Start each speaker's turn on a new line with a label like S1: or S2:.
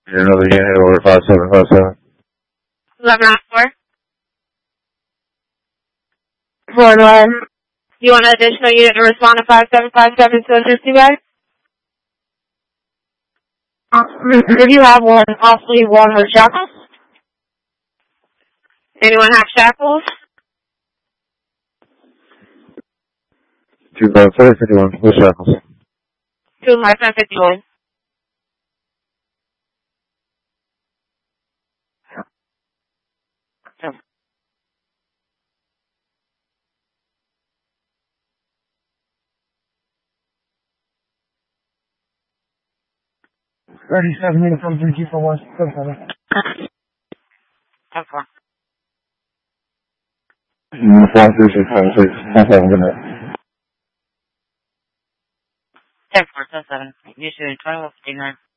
S1: Another unit over 5757.
S2: 1104.
S3: Florida line.
S2: You want an additional unit to respond to 5757 Social Bag?
S3: If you have one, possibly one with shackles.
S2: Anyone have shackles?
S1: 25751 with shackles.
S2: 251.
S3: From 3241.
S2: Okay.
S1: 13656. Have a good night.
S2: 10-4, 7. You should 1259.